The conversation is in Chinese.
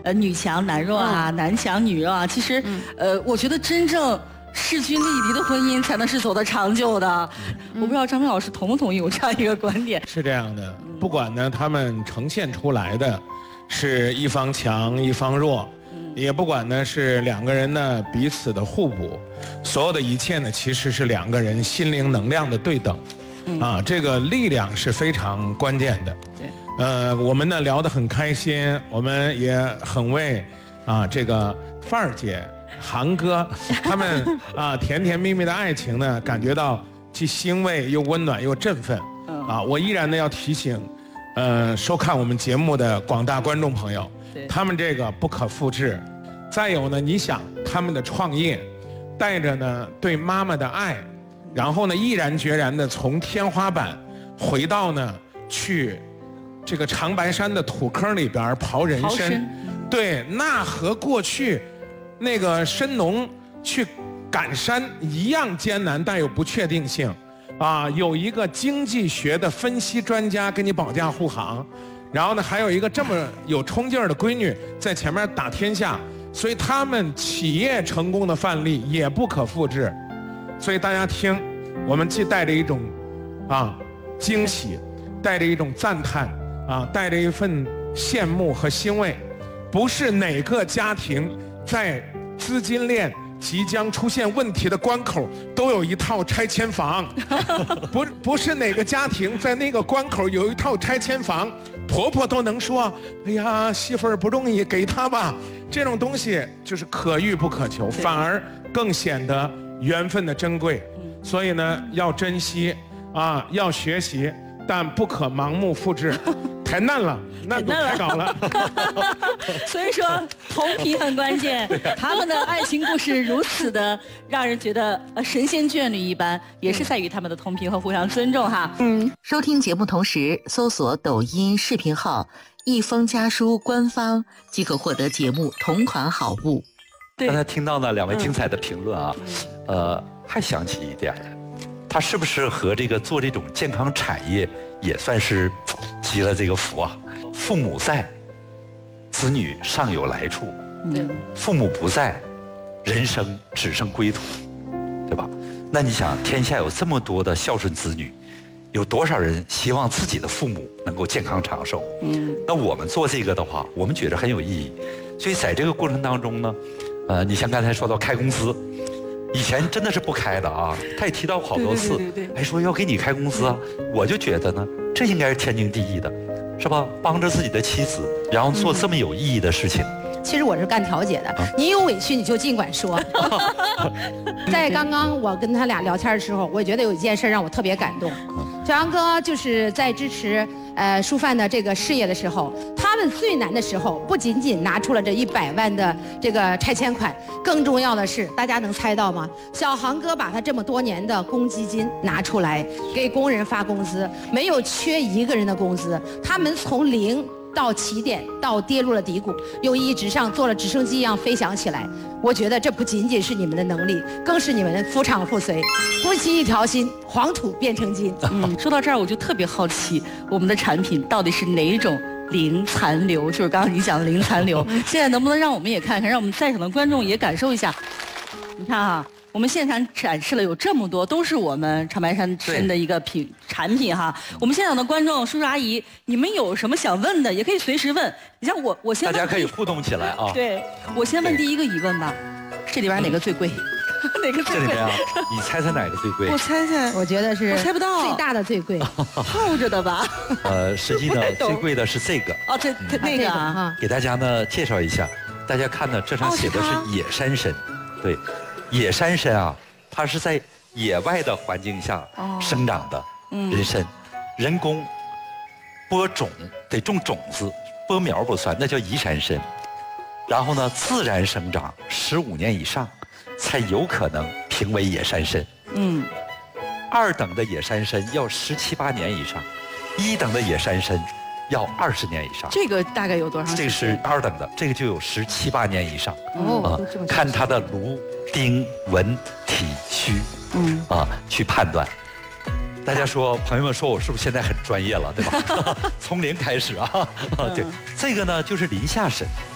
女强男弱啊，男强女弱啊。其实，我觉得真正势均力敌的婚姻才能是走得长久的。我不知道张明老师同不同意我这样一个观点？ 是这样的，不管呢他们呈现出来的是一方强一方弱，也不管呢是两个人呢彼此的互补，所有的一切呢其实是两个人心灵能量的对等。这个力量是非常关键的。对，我们呢聊得很开心，我们也很为这个范儿姐、韩哥他们甜甜蜜蜜的爱情呢感觉到既欣慰又温暖又振奋。我依然呢要提醒，收看我们节目的广大观众朋友，他们这个不可复制。再有呢，你想他们的创业，带着呢对妈妈的爱。然后呢，毅然决然地从天花板回到呢去这个长白山的土坑里边刨人参，对，那和过去那个参农去赶山一样艰难，但有不确定性。有一个经济学的分析专家给你保驾护航，然后呢还有一个这么有冲劲儿的闺女在前面打天下，所以他们企业成功的范例也不可复制。所以大家听，我们既带着一种惊喜，带着一种赞叹，带着一份羡慕和欣慰。不是哪个家庭在资金链即将出现问题的关口都有一套拆迁房，不是哪个家庭在那个关口有一套拆迁房，婆婆都能说：“哎呀，媳妇儿不容易，给她吧。”这种东西就是可遇不可求，反而更显得缘分的珍贵。所以呢，要珍惜要学习，但不可盲目复制。太难了，难度太高了。 所以说，同频很关键。他们的爱情故事如此的让人觉得神仙眷侣一般，也是在于他们的同频和互相尊重哈。 收听节目同时搜索抖音视频号“一封家书”官方，即可获得节目同款好物。 刚才听到了两位精彩的评论还想起一点，他是不是和这个做这种健康产业也算是积了这个福啊？父母在，子女尚有来处；父母不在，人生只剩归途，对吧？那你想，天下有这么多的孝顺子女，有多少人希望自己的父母能够健康长寿？那我们做这个的话，我们觉得很有意义。所以在这个过程当中呢，你像刚才说到开公司。以前真的是不开的他也提到好多次，说要给你开公司我就觉得呢，这应该是天经地义的，是吧？帮着自己的妻子，然后做这么有意义的事情。 其实我是干调解的，你有委屈你就尽管说。在刚刚我跟他俩聊天的时候，我觉得有一件事让我特别感动。小杨哥就是在支持舒范的这个事业的时候，他们最难的时候，不仅仅拿出了这100万的这个拆迁款，更重要的是，大家能猜到吗？小航哥把他这么多年的公积金拿出来给工人发工资，没有缺一个人的工资，他们从0到起点，到跌入了低谷，又一直上做了直升机一样飞翔起来。我觉得这不仅仅是你们的能力，更是你们夫唱妇随，夫妻一条心，黄土变成金。 说到这儿我就特别好奇，我们的产品到底是哪种零残留？就是刚刚你讲的零残留。现在能不能让我们也看看，让我们在场的观众也感受一下？你看我们现场展示了有这么多，都是我们长白山参的一个产品哈。我们现场的观众叔叔阿姨，你们有什么想问的，也可以随时问。你像我先问大家可以互动起来对，我先问第一个疑问吧，这里边哪个最贵？哪个最贵？ 这里面你猜猜哪个最贵？ 我猜猜， 我觉得是我猜不到， 最大的最贵， 泡着的吧？ 实际呢最贵的是这个。 这那个给大家呢介绍一下，大家看呢这上写的是野山参，对。野山参它是在野外的环境下生长的人参，人工播种得种种子，播苗不算，那叫移山参。然后呢，自然生长15年以上，才有可能评为野山参。2等的野山参要17、18年以上，1等的野山参要20年以上。 这个大概有多长时间？ 这个是2等的，这个就有17、18年以上。看它的芦、丁、纹、体、须，去判断。大家说，朋友们说我是不是现在很专业了，对吧？从0开始对，这个呢就是林下参。